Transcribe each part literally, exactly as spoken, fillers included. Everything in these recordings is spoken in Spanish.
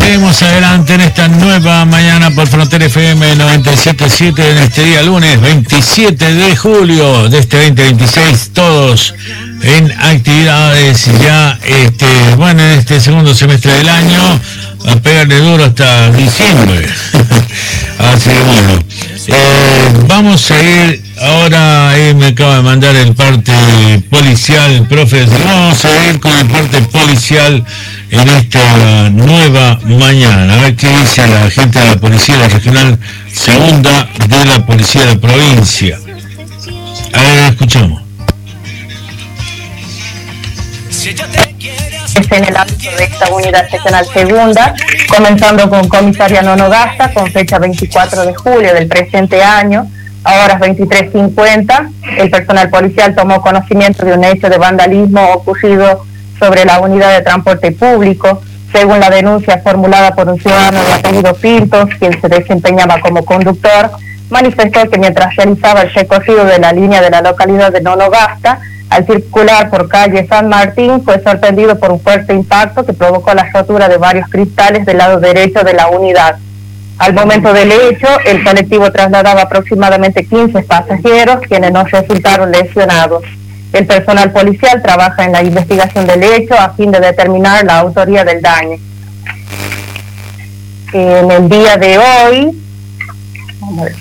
seguimos adelante en esta nueva mañana por Frontera F M noventa y siete punto siete en este día lunes veintisiete de julio de este veinte veintiséis, todos en actividades ya, este, bueno, en este segundo semestre del año, a pegarle duro hasta diciembre. Así que bueno, eh, vamos a ir ahora, ahí me acaba de mandar el parte policial, profe, vamos a ir con el parte policial en esta nueva mañana, a ver qué dice la gente de la Policía de la Regional Segunda de la Policía de Provincia. A ver, escuchamos. En el ámbito de esta unidad seccional segunda, comenzando con comisaria Nonogasta, con fecha veinticuatro de julio del presente año, a horas veintitrés cincuenta, el personal policial tomó conocimiento de un hecho de vandalismo ocurrido sobre la unidad de transporte público. Según la denuncia formulada por un ciudadano de apellido Pintos, quien se desempeñaba como conductor, manifestó que mientras realizaba el recorrido de la línea de la localidad de Nonogasta, al circular por calle San Martín, fue sorprendido por un fuerte impacto que provocó la rotura de varios cristales del lado derecho de la unidad. Al momento del hecho, el colectivo trasladaba aproximadamente quince pasajeros, quienes no resultaron lesionados. El personal policial trabaja en la investigación del hecho a fin de determinar la autoría del daño. En el día de hoy, vamos a ver.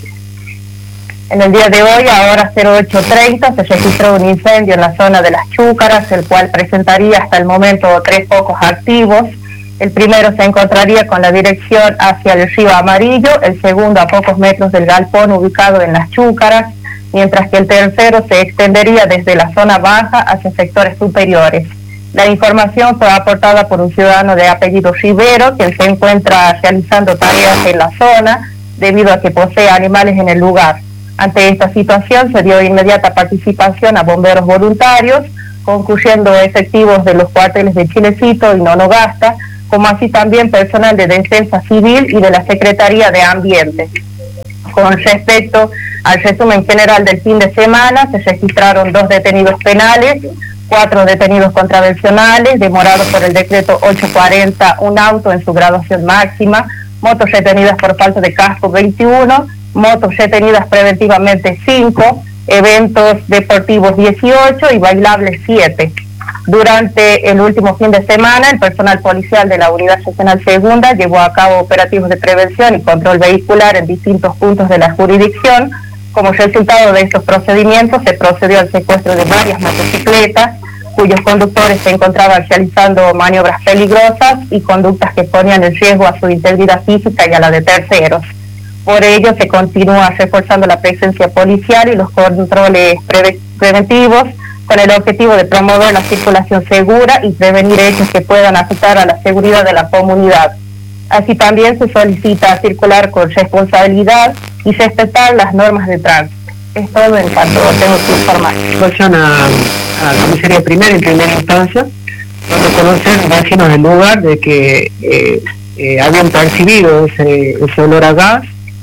En el día de hoy, a horas cero ocho treinta, se registró un incendio en la zona de Las Chúcaras, el cual presentaría hasta el momento tres focos activos. El primero se encontraría con la dirección hacia el río Amarillo, el segundo a pocos metros del galpón ubicado en Las Chúcaras, mientras que el tercero se extendería desde la zona baja hacia sectores superiores. La información fue aportada por un ciudadano de apellido Rivero, quien se encuentra realizando tareas en la zona debido a que posee animales en el lugar. Ante esta situación se dio inmediata participación a bomberos voluntarios, concurriendo efectivos de los cuarteles de Chilecito y Nonogasta, como así también personal de Defensa Civil y de la Secretaría de Ambiente. Con respecto al resumen general del fin de semana, se registraron dos detenidos penales, cuatro detenidos contravencionales, demorados por el decreto ochocientos cuarenta, un auto en su graduación máxima, motos retenidas por falta de casco veintiuno, motos retenidas preventivamente cinco, eventos deportivos dieciocho y bailables siete. Durante el último fin de semana, el personal policial de la Unidad Seccional Segunda llevó a cabo operativos de prevención y control vehicular en distintos puntos de la jurisdicción. Como resultado de estos procedimientos, se procedió al secuestro de varias motocicletas, cuyos conductores se encontraban realizando maniobras peligrosas y conductas que ponían en riesgo a su integridad física y a la de terceros. Por ello, se continúa reforzando la presencia policial y los controles pre- preventivos con el objetivo de promover la circulación segura y prevenir hechos que puedan afectar a la seguridad de la comunidad. Así también se solicita circular con responsabilidad y respetar las normas de tránsito. Es todo en cuanto tengo que informar. Situación a, a la comisaría primera en primera instancia, donde conocen vecinos del lugar de que eh, eh, habían percibido ese, ese olor a gas.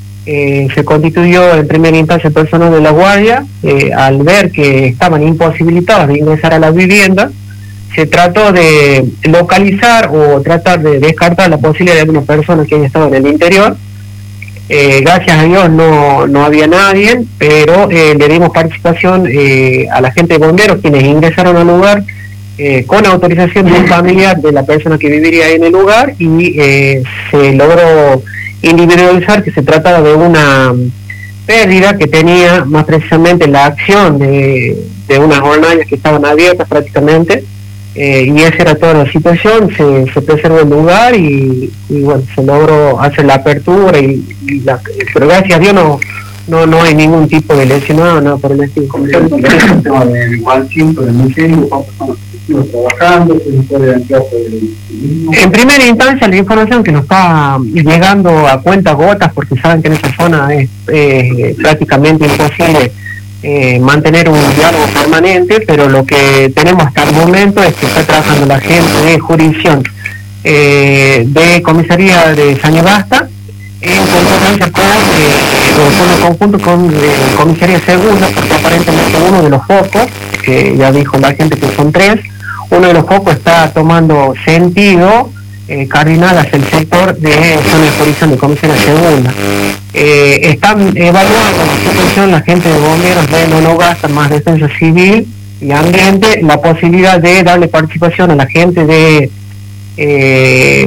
Eh, se constituyó en primera instancia el personal de la guardia. Eh, al ver que estaban imposibilitados de ingresar a la vivienda, se trató de localizar o tratar de descartar la posibilidad de alguna persona que haya estado en el interior. Eh, gracias a Dios no, no había nadie, pero eh, le dimos participación eh, a la gente de bomberos, quienes ingresaron al lugar eh, con autorización de un familiar de la persona que viviría en el lugar, y eh, se logró individualizar que se trataba de una pérdida que tenía más precisamente la acción de, de unas hornallas que estaban abiertas prácticamente, eh, y esa era toda la situación. Se, se preservó el lugar y, y bueno, se logró hacer la apertura, y, y la, pero gracias a Dios no, no, no hay ningún tipo de lesionado, nada por el estilo. Igual siempre en el serio, trabajando, en primera instancia la información que nos está llegando a cuenta gotas, porque saben que en esa zona es eh, prácticamente imposible eh, mantener un diálogo permanente, pero lo que tenemos hasta el momento es que está trabajando la gente de jurisdicción eh, de comisaría de Sañagasta en concordancia con eh, en conjunto con eh, comisaría segunda, porque aparentemente uno de los focos, que ya dijo la gente que son tres, uno de los focos está tomando sentido eh, cardinal hacia el sector de zona de jurisdicción de Comisión Segunda. Eh, están evaluando la situación la gente de bomberos de no, no gastan más defensa civil y ambiente, la posibilidad de darle participación a la gente de eh,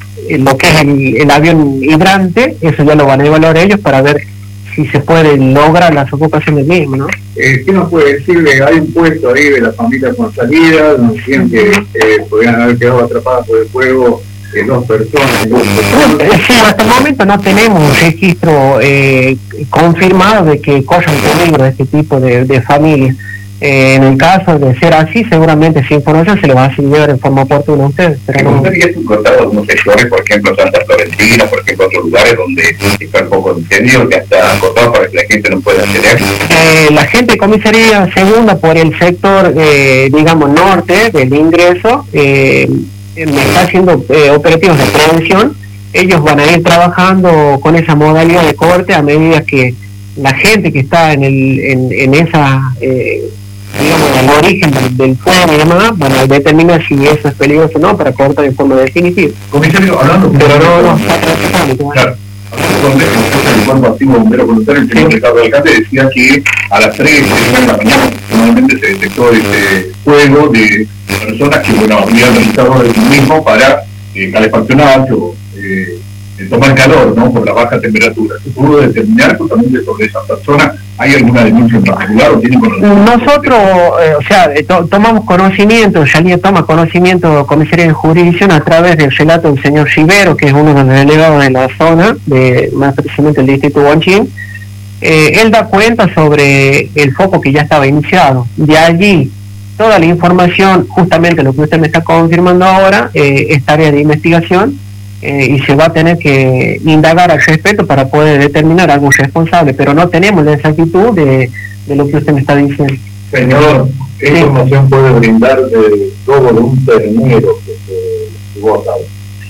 lo que es el, el avión hidrante. Eso ya lo van a evaluar ellos para ver si se puede lograr las ocupaciones mismas, ¿no? Eh, ¿Qué nos puede decir? Hay un puesto ahí de la familia con salida, nos decían que eh, podían haber quedado atrapadas por el fuego eh, dos personas. Dos personas. Sí, hasta el momento no tenemos un registro eh, confirmado de que corran peligro de este tipo de, de familias. Eh, en el caso de ser así, seguramente esa información se le va a llevar en forma oportuna a ustedes. Pero ¿Me no... gustaría encontrar algunos sectores, por ejemplo Santa Florentina, por ejemplo otros lugares donde está un poco incendio, ya está acotado para que la gente no pueda acceder? Eh, la gente de comisaría segunda por el sector, eh, digamos, norte del ingreso, eh, me está haciendo eh, operativos de prevención. Ellos van a ir trabajando con esa modalidad de corte a medida que la gente que está en el en, en esa... Eh, digamos, el origen del, del fuego y demás, van a determinar si eso es peligroso o no para cortar de forma definitiva. Comisario, hablando pero no, no está participando. Claro, hablando con el cuerpo activo bombero voluntario, el señor Ricardo Alcántara decía que a las tres de la mañana normalmente se detectó este fuego de personas que, bueno, habían realizado el mismo para eh, calefaccionar o eh, tomar calor, ¿no?, por la baja temperatura. ¿Se pudo determinar justamente sobre esa persona? ¿Hay alguna denuncia en particular o tiene conocimiento? Nosotros, eh, o sea, to tomamos conocimiento, Yalía toma conocimiento, comisaría de jurisdicción, a través del relato del señor Rivero, que es uno de los delegados de la zona, de más precisamente el distrito Huanchín. Eh, él da cuenta sobre el foco que ya estaba iniciado. De allí, toda la información, justamente lo que usted me está confirmando ahora, eh, es tarea de investigación. Eh, y se va a tener que indagar al respecto para poder determinar algún responsable, pero no tenemos la exactitud de, de lo que usted me está diciendo. Señor, ¿qué sí. información puede brindar de robo de un ternero que se llevó a cabo?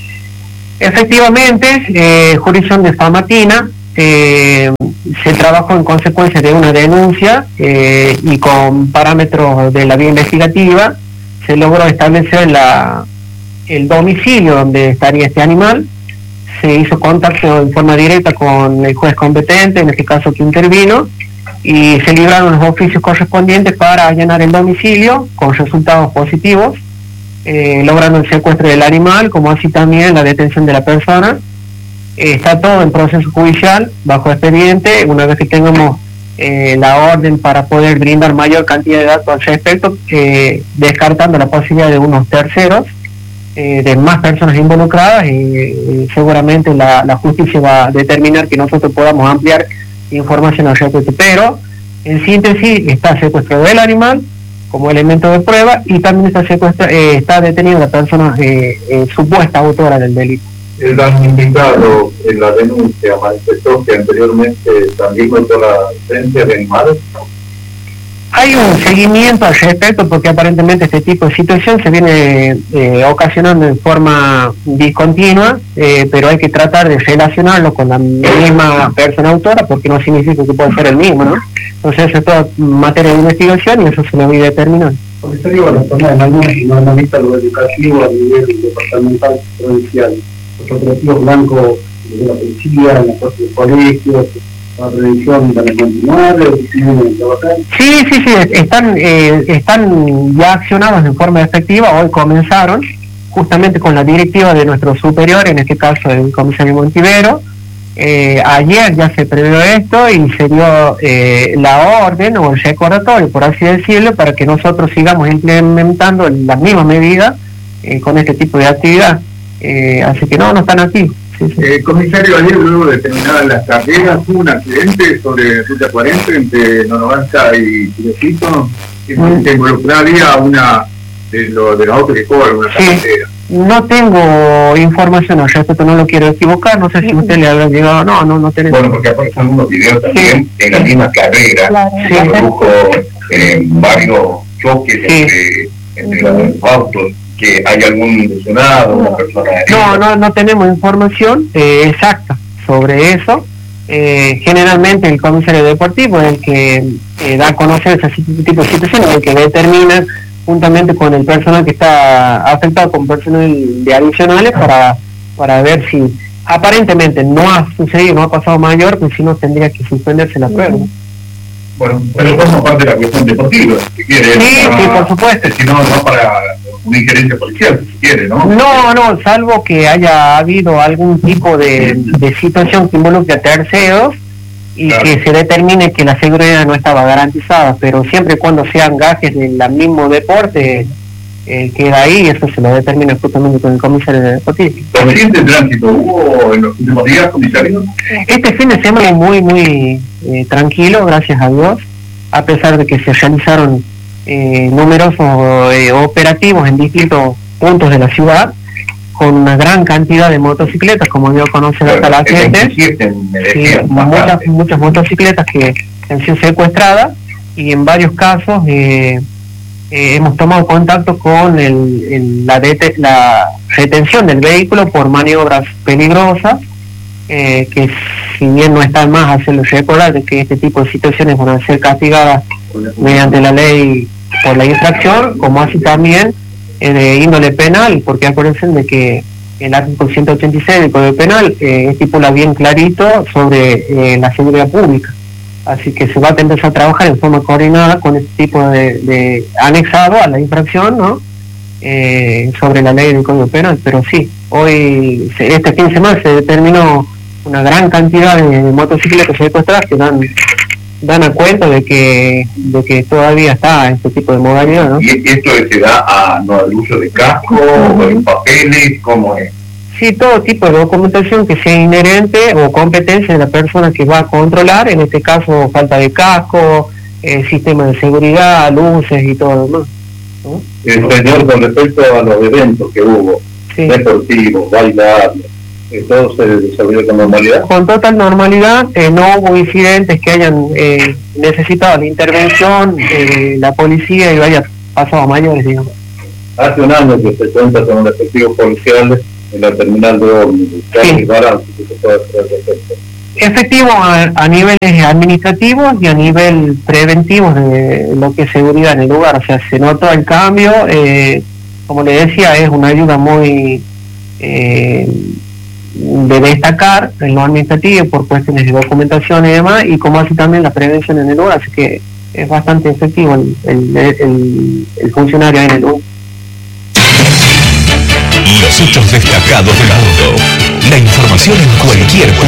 Efectivamente, eh, jurisdicción de Famatina, eh, se trabajó en consecuencia de una denuncia eh, y con parámetros de la vía investigativa se logró establecer la el domicilio donde estaría este animal. Se hizo contacto en forma directa con el juez competente, en este caso que intervino, y se libraron los oficios correspondientes para allanar el domicilio con resultados positivos, eh, logrando el secuestro del animal, como así también la detención de la persona. Eh, está todo en proceso judicial, bajo expediente. Una vez que tengamos eh, la orden para poder brindar mayor cantidad de datos al respecto, eh, descartando la posibilidad de unos terceros, Eh, de más personas involucradas, y, y seguramente la, la justicia va a determinar que nosotros podamos ampliar información al respecto. Pero en síntesis está secuestro del animal como elemento de prueba y también está secuestra, eh, está detenida la persona eh, eh, supuesta autora del delito. El damnificado en la denuncia manifestó que anteriormente también notó la presencia de animales. Hay un seguimiento al respecto porque aparentemente este tipo de situación se viene eh, ocasionando en forma discontinua, eh, pero hay que tratar de relacionarlo con la misma persona autora porque no significa que pueda ser el mismo, ¿no? Entonces eso es toda materia de investigación y eso se lo voy a determinar. Comisario, la zona de Nagún no analiza lo educativo a nivel departamental provincial. Los operativos blancos de la policía, en los colegios, la prevención van a continuar, trabajar. Sí, sí, sí, están, eh, están ya accionados en forma efectiva. Hoy comenzaron justamente con la directiva de nuestro superior, en este caso el comisario Montivero. Eh, ayer ya se previó esto y se dio eh, la orden o el recordatorio, por así decirlo, para que nosotros sigamos implementando las mismas medidas eh, con este tipo de actividad. Eh, así que no, no están aquí. Sí, sí. Eh, comisario, ayer luego de terminar las carreras hubo un accidente sobre Ruta cuarenta entre Nonobanza y Chilecito que mm. involucraría a una de los de los autos que cobran una sí. carretera. No tengo información al respecto, no lo quiero equivocar, no sé si usted le habrá llegado, no, no, no tenemos. Bueno, porque aparecen unos videos también sí. en la misma carrera, claro. sí. se produjo eh, varios choques sí. entre, entre uh-huh. los autos. ¿Que hay algún lesionado, una persona herida? No, no, no tenemos información eh, exacta sobre eso. Eh, generalmente el comisario deportivo es el que eh, da a conocer ese tipo de situaciones, el que determina juntamente con el personal que está afectado, con personal de adicionales, para, para ver si aparentemente no ha sucedido, no ha pasado mayor, pues si no tendría que suspenderse la prueba. Bueno, pero forma parte de la cuestión deportiva, si quiere. Sí, para, sí, por supuesto. Si no, no para una injerencia policial, si quiere, ¿no? No, no, salvo que haya habido algún tipo de, de situación que involucre a terceros y claro, que se determine que la seguridad no estaba garantizada, pero siempre y cuando sean gajes del mismo deporte, eh, queda ahí, y eso se lo determina justamente con el comisario de deportivo. ¿Reciente tránsito hubo en los últimos días, comisario? Este fin de semana muy, muy eh, tranquilo, gracias a Dios, a pesar de que se realizaron eh, numerosos eh, operativos en distintos puntos de la ciudad, con una gran cantidad de motocicletas, como dio a conocer hasta la gente, sí, muchas, muchas motocicletas que han sido secuestradas, y en varios casos eh, eh, hemos tomado contacto con el, el, la, dete, la retención del vehículo por maniobras peligrosas, eh, que si bien no está más hacerles recordar de que este tipo de situaciones van a ser castigadas mediante la ley por la infracción, como así también eh, de índole penal, porque acuérdense de que el artículo ciento ochenta y seis del Código Penal eh, estipula bien clarito sobre eh, la seguridad pública. Así que se va a empezar a trabajar en forma coordinada con este tipo de, de anexado a la infracción, ¿no? Eh, sobre la ley del Código Penal. Pero sí, hoy, este fin de semana se determinó una gran cantidad de motocicletas secuestradas que dan dan a cuenta de que de que todavía está este tipo de modalidad, ¿no? ¿Y esto se da a, no, al uso de casco, o en papeles, cómo es? Sí, todo tipo de documentación que sea inherente o competencia de la persona que va a controlar, en este caso falta de casco, eh, sistema de seguridad, luces y todo lo demás, ¿no? El señor, con respecto a los eventos que hubo, sí, deportivos, bailables, ¿todo se desarrolló con normalidad? Con total normalidad, eh, no hubo incidentes que hayan eh, necesitado la intervención de la policía y haya pasado a mayores, digamos. Hace un año que se cuenta con los efectivos policiales en la terminal de ómnibus. Sí. ¿Qué se puede hacer al respecto? Efectivo a, a niveles administrativos y a nivel preventivo de lo que es seguridad en el lugar. O sea, se notó el cambio, eh, como le decía, es una ayuda muy eh, de destacar en lo administrativo por cuestiones de documentación y demás, y como así también la prevención en el lugar, así que es bastante efectivo el, el, el, el funcionario en el lugar. Los hechos destacados del mundo, la información en cualquier